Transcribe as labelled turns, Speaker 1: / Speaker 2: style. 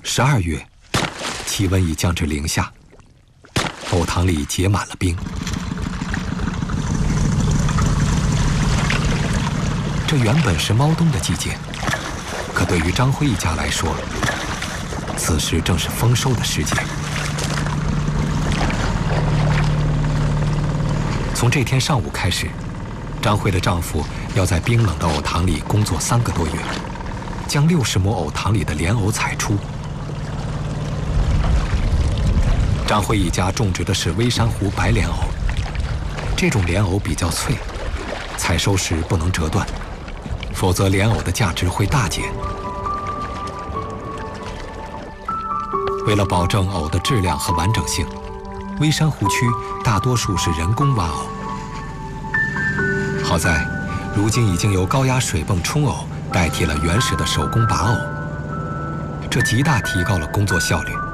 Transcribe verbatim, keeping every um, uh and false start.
Speaker 1: 十二月，气温已降至零下，藕塘里结满了冰。这原本是猫冬的季节，可对于张辉一家来说，此时正是丰收的时节。从这天上午开始，张慧的丈夫要在冰冷的藕塘里工作三个多月，将六十亩藕塘里的莲藕采出。张慧一家种植的是微山湖白莲藕，这种莲藕比较脆，采收时不能折断，否则莲藕的价值会大减。为了保证藕的质量和完整性，微山湖区大多数是人工挖藕。好在，如今已经由高压水泵冲藕代替了原始的手工拔藕，这极大提高了工作效率。